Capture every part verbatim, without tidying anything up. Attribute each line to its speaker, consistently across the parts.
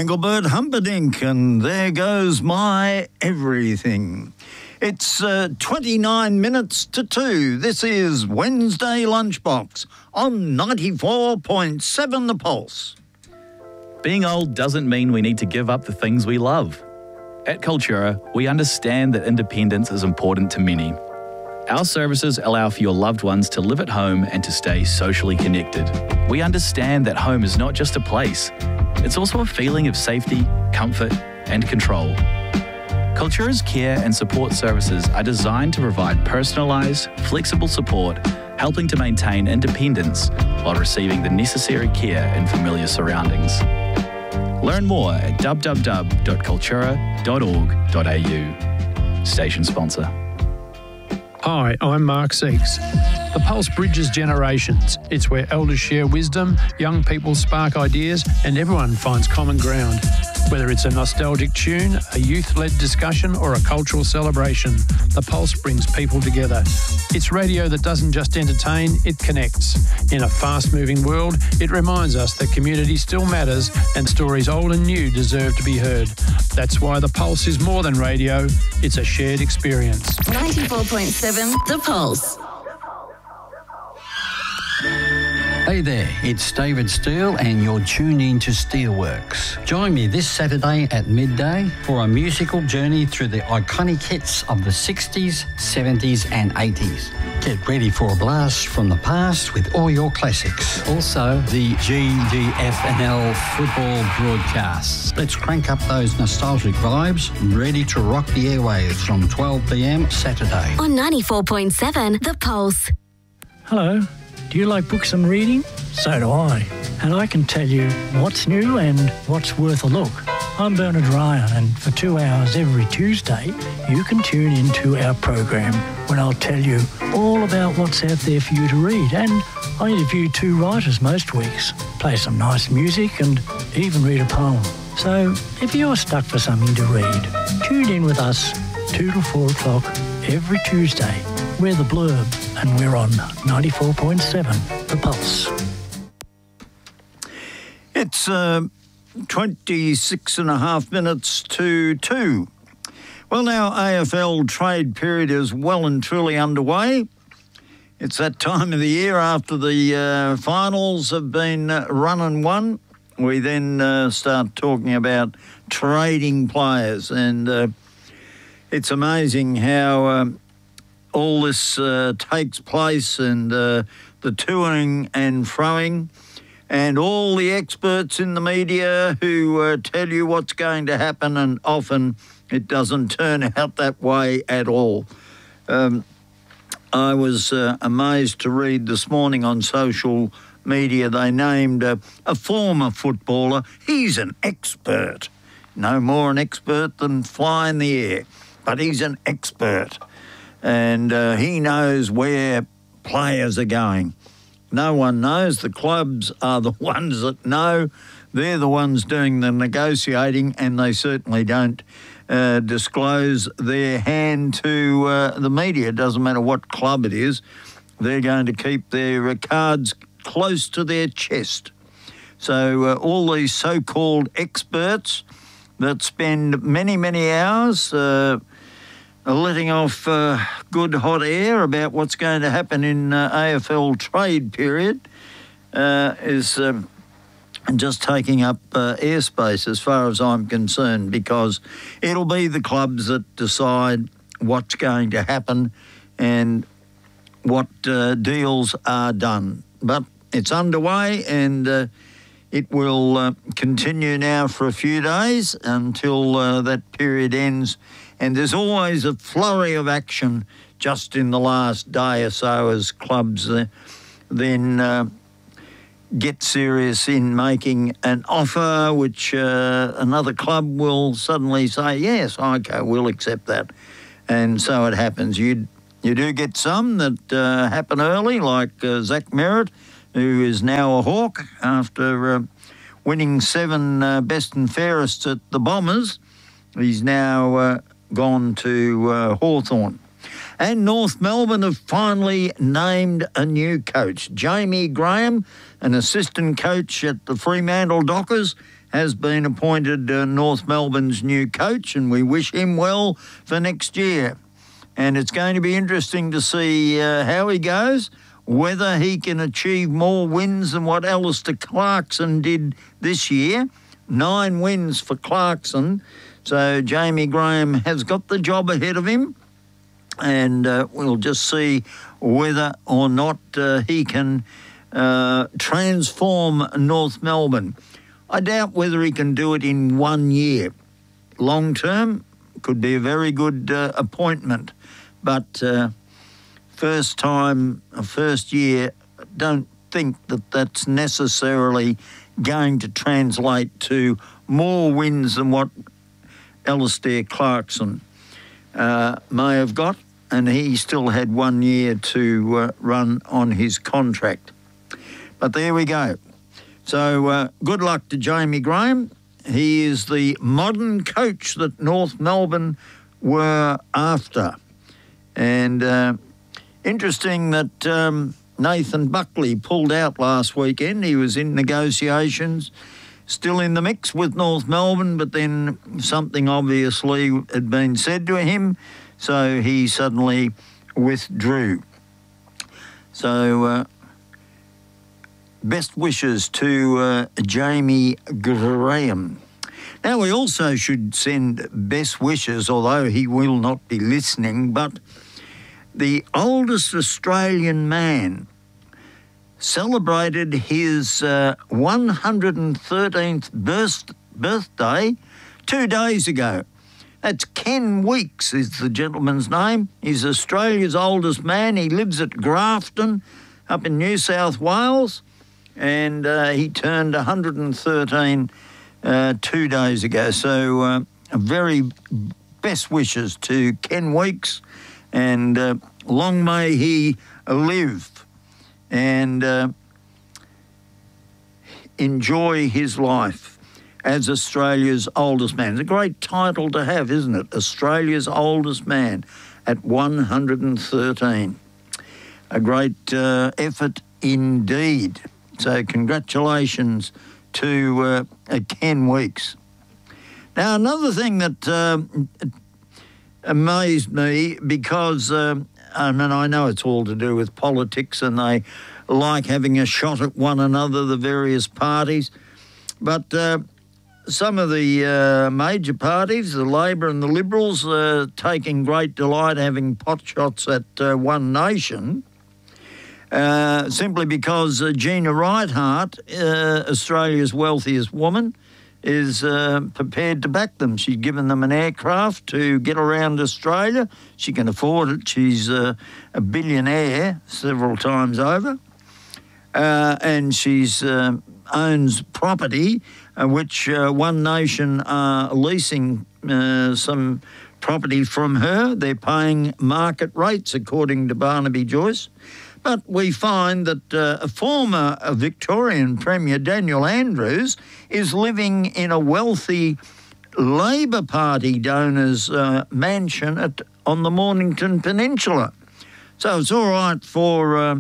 Speaker 1: Engelbert Humperdinck, and There Goes My Everything. It's uh, twenty-nine minutes to two. This is Wednesday Lunchbox on ninety-four point seven The Pulse.
Speaker 2: Being old doesn't mean we need to give up the things we love. At Cultura, we understand that independence is important to many. Our services allow for your loved ones to live at home and to stay socially connected. We understand that home is not just a place, it's also a feeling of safety, comfort, and control. Cultura's care and support services are designed to provide personalised, flexible support, helping to maintain independence while receiving the necessary care in familiar surroundings. Learn more at w w w dot cultura dot org dot a u. Station sponsor.
Speaker 3: Hi, I'm Mark Seeks. The Pulse bridges generations. It's where elders share wisdom, young people spark ideas, and everyone finds common ground. Whether it's a nostalgic tune, a youth-led discussion, or a cultural celebration, the Pulse brings people together. It's radio that doesn't just entertain, it connects. In a fast-moving world, it reminds us that community still matters and stories old and new deserve to be heard. That's why the Pulse is more than radio, it's a shared experience.
Speaker 4: ninety-four point seven The Pulse.
Speaker 5: Hey there, it's David Steele and you're tuned in to Steelworks. Join me this Saturday at midday for a musical journey through the iconic hits of the sixties, seventies and eighties. Get ready for a blast from the past with all your classics. Also, the G D F N L football broadcasts. Let's crank up those nostalgic vibes, ready to rock the airwaves from twelve p m Saturday.
Speaker 4: On ninety-four point seven The Pulse.
Speaker 6: Hello. Do you like books and reading? So do I. And I can tell you what's new and what's worth a look. I'm Bernard Ryan, and for two hours every Tuesday, you can tune into our program when I'll tell you all about what's out there for you to read. And I interview two writers most weeks, play some nice music and even read a poem. So if you're stuck for something to read, tune in with us two to four o'clock every Tuesday. We're The Blurb, and we're on ninety-four point seven The Pulse.
Speaker 1: It's uh, twenty-six and a half minutes to two. Well, now, A F L trade period is well and truly underway. It's that time of the year after the uh, finals have been uh, run and won. We then uh, start talking about trading players, and uh, it's amazing how... Uh, all this uh, takes place, and uh, the toing and froing, and all the experts in the media who uh, tell you what's going to happen, and often it doesn't turn out that way at all. Um, I was uh, amazed to read this morning on social media they named uh, a former footballer. He's an expert. No more an expert than fly in the air, but he's an expert. And uh, he knows where players are going. No one knows. The clubs are the ones that know. They're the ones doing the negotiating, and they certainly don't uh, disclose their hand to uh, the media. It doesn't matter what club it is. They're going to keep their cards close to their chest. So uh, all these so-called experts that spend many, many hours... Uh, letting off uh, good hot air about what's going to happen in uh, A F L trade period uh, is um, just taking up uh, airspace as far as I'm concerned, because it'll be the clubs that decide what's going to happen and what uh, deals are done. But it's underway, and uh, it will uh, continue now for a few days until uh, that period ends. And there's always a flurry of action just in the last day or so as clubs uh, then uh, get serious in making an offer, which uh, another club will suddenly say, yes, OK, we'll accept that. And so it happens. You you do get some that uh, happen early, like uh, Zach Merritt, who is now a Hawk after uh, winning seven uh, best and fairest at the Bombers. He's now... Uh, gone to uh, Hawthorn. And North Melbourne have finally named a new coach. Jamie Graham, an assistant coach at the Fremantle Dockers, has been appointed uh, North Melbourne's new coach, and we wish him well for next year. And it's going to be interesting to see uh, how he goes, whether he can achieve more wins than what Alistair Clarkson did this year. Nine wins for Clarkson. So Jamie Graham has got the job ahead of him, and uh, we'll just see whether or not uh, he can uh, transform North Melbourne. I doubt whether he can do it in one year. Long term, could be a very good uh, appointment, but uh, first time, uh, first year, don't think that that's necessarily going to translate to more wins than what Alistair Clarkson uh, may have got, and he still had one year to uh, run on his contract. But there we go. So uh, good luck to Jamie Graham. He is the modern coach that North Melbourne were after. And uh, interesting that um, Nathan Buckley pulled out last weekend. He was in negotiations, still in the mix with North Melbourne, but then something obviously had been said to him, so he suddenly withdrew. So uh, best wishes to uh, Jamie Graham. Now, we also should send best wishes, although he will not be listening, but the oldest Australian man celebrated his uh, one hundred thirteenth birth- birthday two days ago. That's Ken Weeks is the gentleman's name. He's Australia's oldest man. He lives at Grafton up in New South Wales, and uh, he turned one hundred thirteen uh, two days ago. So uh, very best wishes to Ken Weeks, and uh, long may he live and uh, enjoy his life as Australia's oldest man. It's a great title to have, isn't it? Australia's oldest man at one hundred thirteen. A great uh, effort indeed. So congratulations to uh, Ken Weeks. Now, another thing that uh, amazed me, because uh, I mean, I know it's all to do with politics and they like having a shot at one another, the various parties, but uh, some of the uh, major parties, the Labor and the Liberals, are taking great delight having pot shots at uh, One Nation, uh, simply because uh, Gina Rinehart, uh, Australia's wealthiest woman, is uh, prepared to back them. She's given them an aircraft to get around Australia. She can afford it. She's uh, a billionaire several times over. Uh, and she's uh, owns property, uh, which uh, One Nation are leasing uh, some property from her. They're paying market rates, according to Barnaby Joyce. But we find that uh, a former Victorian Premier, Daniel Andrews, is living in a wealthy Labor Party donor's uh, mansion at, on the Mornington Peninsula. So it's all right for uh,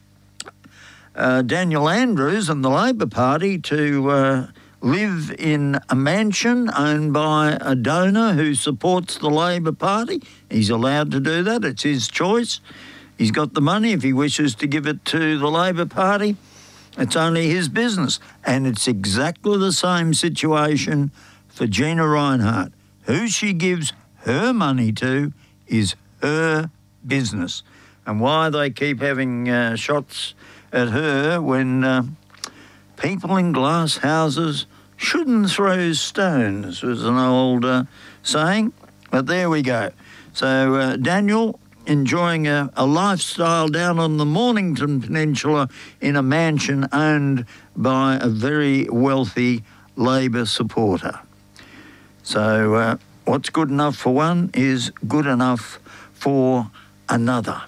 Speaker 1: uh, Daniel Andrews and the Labor Party to uh, live in a mansion owned by a donor who supports the Labor Party. He's allowed to do that. It's his choice. He's got the money. If he wishes to give it to the Labor Party, it's only his business. And it's exactly the same situation for Gina Rinehart. Who she gives her money to is her business. And why they keep having uh, shots at her when uh, people in glass houses shouldn't throw stones, was an old uh, saying. But there we go. So, uh, Daniel, enjoying a, a lifestyle down on the Mornington Peninsula in a mansion owned by a very wealthy Labor supporter. So uh, what's good enough for one is good enough for another.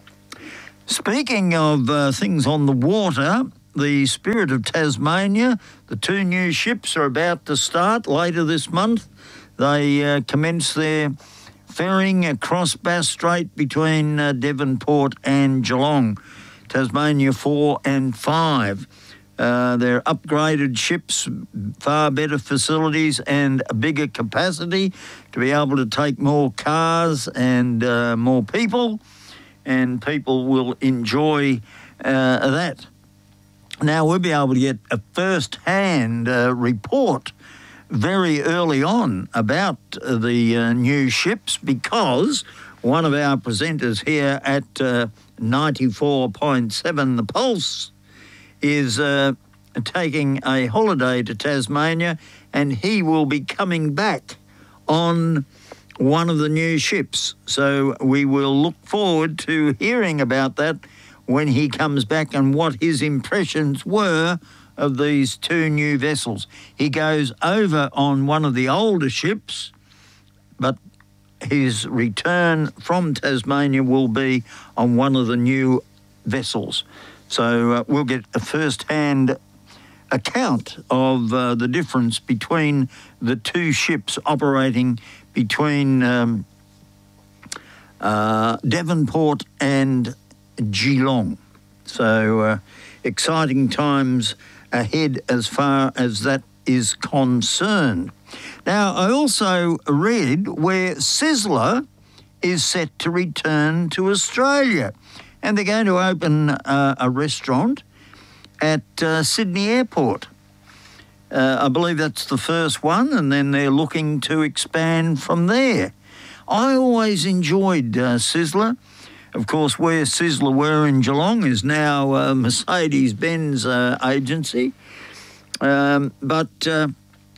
Speaker 1: Speaking of uh, things on the water, the Spirit of Tasmania, the two new ships are about to start later this month. They uh, commence their ferrying across Bass Strait between uh, Devonport and Geelong. Tasmania four and five. Uh, they're upgraded ships, far better facilities and a bigger capacity to be able to take more cars and uh, more people, and people will enjoy uh, that. Now, we'll be able to get a first-hand uh, report very early on about uh, the uh, new ships, because one of our presenters here at uh, ninety-four point seven The Pulse is uh, taking a holiday to Tasmania, and he will be coming back on one of the new ships. So we will look forward to hearing about that when he comes back and what his impressions were of these two new vessels. He goes over on one of the older ships, but his return from Tasmania will be on one of the new vessels. So uh, we'll get a first-hand account of uh, the difference between the two ships operating between um, uh, Devonport and Geelong. So uh, exciting times ahead as far as that is concerned. Now, I also read where Sizzler is set to return to Australia, and they're going to open uh, a restaurant at uh, Sydney Airport. Uh, I believe that's the first one, and then they're looking to expand from there. I always enjoyed uh, Sizzler. Of course, where Sizzler were in Geelong is now uh, Mercedes-Benz uh, agency. Um, but uh,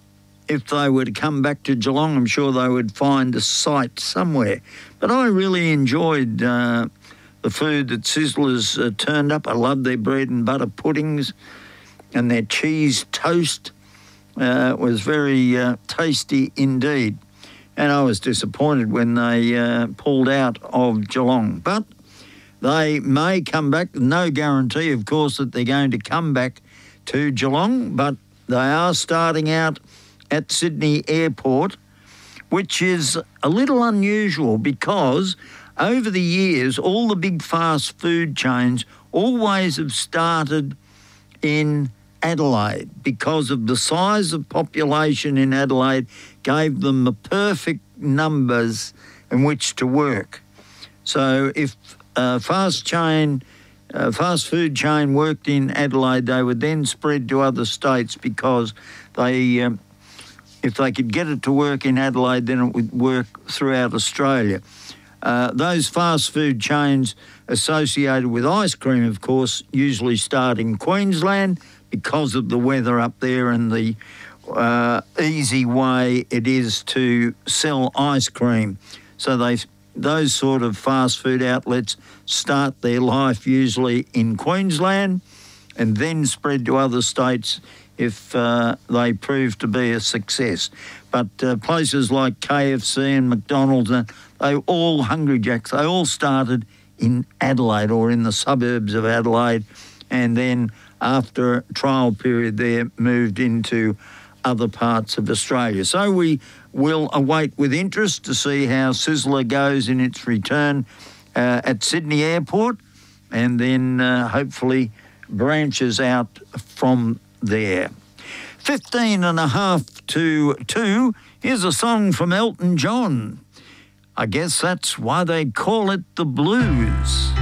Speaker 1: if they were to come back to Geelong, I'm sure they would find a site somewhere. But I really enjoyed uh, the food that Sizzlers uh, turned up. I loved their bread and butter puddings and their cheese toast. Uh, it was very uh, tasty indeed. And I was disappointed when they uh, pulled out of Geelong. But they may come back. No guarantee, of course, that they're going to come back to Geelong, but they are starting out at Sydney Airport, which is a little unusual because over the years, all the big fast food chains always have started in Adelaide because of the size of population in Adelaide gave them the perfect numbers in which to work. So if a fast chain, a fast food chain worked in Adelaide, they would then spread to other states because they, um, if they could get it to work in Adelaide, then it would work throughout Australia. Uh, those fast food chains associated with ice cream, of course, usually start in Queensland because of the weather up there and the uh, easy way it is to sell ice cream. So they, those sort of fast food outlets start their life usually in Queensland and then spread to other states if uh, they prove to be a success. But uh, places like K F C and McDonald's, uh, they all, Hungry Jacks, they all started in Adelaide or in the suburbs of Adelaide, and then after a trial period there moved into other parts of Australia. So we will await with interest to see how Sizzler goes in its return uh, at Sydney Airport, and then uh, hopefully branches out from there. fifteen and a half to two. Here's a song from Elton John. I guess that's why they call it the blues.